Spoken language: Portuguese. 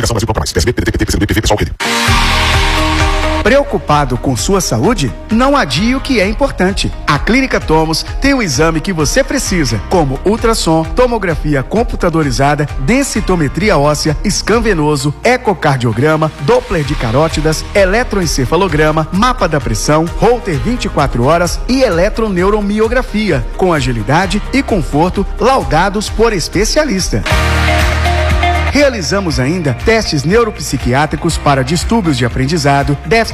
Coligação Brasil Toca Mais. PSB, PDT, PT, PCdoB, PV, PSOL, Rede. Preocupado com sua saúde? Não adie o que é importante. A Clínica Tomos tem o exame que você precisa, como ultrassom, tomografia computadorizada, densitometria óssea, scan venoso, ecocardiograma, Doppler de carótidas, eletroencefalograma, mapa da pressão, Holter 24 horas e eletroneuromiografia, com agilidade e conforto laudados por especialista. Realizamos ainda testes neuropsiquiátricos para distúrbios de aprendizado, déficit